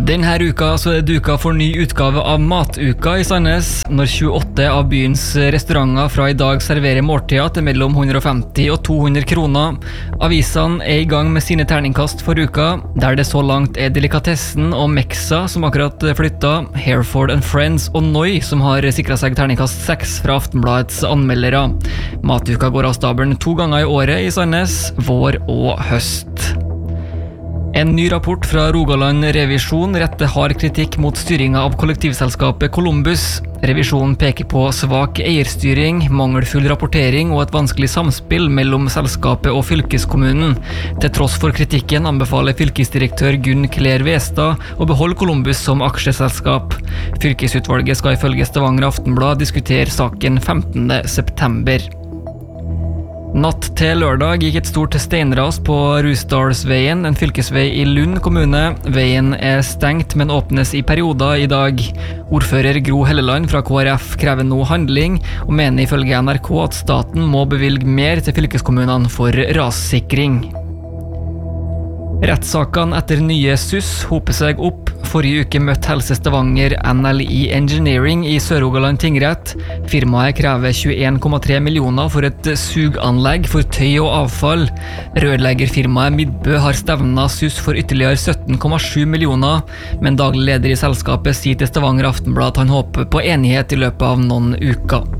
Denne uka så er det duka for ny utgave av Matuka i Sandnes, når 28 av byens restauranter fra i dag serverer måltider til mellom 150 og 200 kroner. Avisene er i gang med sine terningkast for uka, der det så langt er Delikatessen og Mexa som akkurat flytta, Hereford and Friends og Noi som har sikret seg terningkast 6 fra Aftenbladets anmeldere. Matuka går av stabelen 2 ganger i året i Sandnes, vår og høst. En ny rapport fra Rogaland Revisjon retter hard kritikk mot styringen av kollektivselskapet Columbus. Revisjonen peker på svak eierstyring, mangelfull rapportering og et vanskelig samspill mellom selskapet og fylkeskommunen. Til tross for kritikken anbefaler fylkesdirektør Gunn Kler Vestad å beholde Columbus som aksjeselskap. Fylkesutvalget skal ifølge Stavanger Aftenblad diskutere saken 15. september. Natt til lørdag gikk et stort steinras på Rusdalsveien, en fylkesvei i Lund kommune. Veien er stengt, men åpnes i perioder i dag. Ordfører Gro Helleland fra KrF krever nå handling, og mener ifølge NRK at staten må bevilge mer til fylkeskommunene for rassikring. Rettssakene etter nye SUS hoper seg opp. Forrige uke møtte Helse Stavanger NLI Engineering i Sør-Rogaland tingrett. Firmaet krever 21,3 millioner for et suganlegg for tøy og avfall. Rørleggerfirmaet Midbø har stevnet SUS for ytterligere 17,7 millioner, men daglig leder i selskapet sier til Stavanger Aftenblad at han håper på enighet i løpet av noen uker.